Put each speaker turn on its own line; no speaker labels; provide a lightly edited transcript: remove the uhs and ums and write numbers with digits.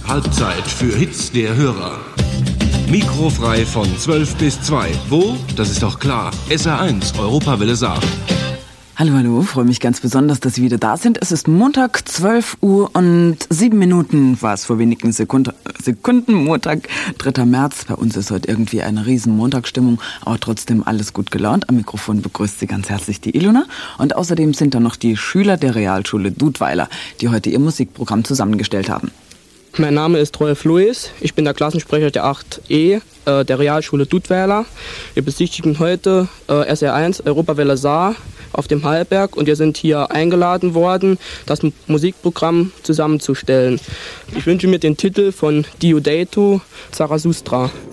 Halbzeit für Hits der Hörer. Mikrofrei von 12 bis 2. Wo? Das ist doch klar. SR1, Europawelle Saar.
Hallo, freue mich ganz besonders, dass Sie wieder da sind. Es ist Montag, 12 Uhr und 7 Minuten war es vor wenigen Sekunden, Montag, 3. März. Bei uns ist heute irgendwie eine riesen Montagsstimmung, aber trotzdem alles gut gelaunt. Am Mikrofon begrüßt Sie ganz herzlich die Ilona. Und außerdem sind da noch die Schüler der Realschule Dudweiler, die heute ihr Musikprogramm zusammengestellt haben.
Mein Name ist Rolf Louis, ich bin der Klassensprecher der 8E der Realschule Dudweiler. Wir besichtigen heute SR1 Europawelle Saar auf dem Hallberg und wir sind hier eingeladen worden, das Musikprogramm zusammenzustellen. Ich wünsche mir den Titel von Diodato Zarathustra.